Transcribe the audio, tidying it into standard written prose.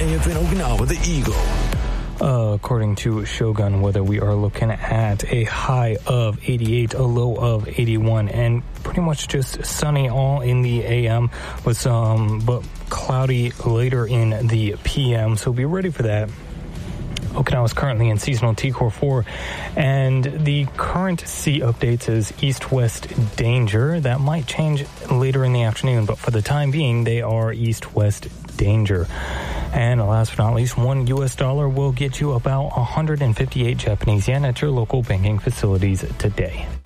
AFN Okinawa, the Eagle. According to Shogun Weather, we are looking at a high of 88, a low of 81, and pretty much just sunny all in the AM with some, but cloudy later in the PM. So be ready for that. Okinawa is currently in seasonal T-Core 4, and the current sea updates is east-west danger. That might change later in the afternoon, but for the time being, they are east-west danger. And last but not least, $1 US will get you about 158 Japanese yen at your local banking facilities today.